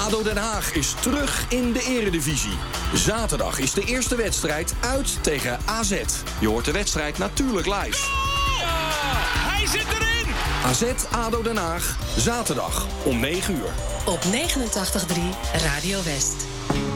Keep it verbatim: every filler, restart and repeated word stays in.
ADO Den Haag is terug in de eredivisie. Zaterdag is de eerste wedstrijd uit tegen A Z. Je hoort de wedstrijd natuurlijk live. Ja, hij zit erin! A Z ADO Den Haag, zaterdag om negen uur. Op negenentachtig komma drie Radio West.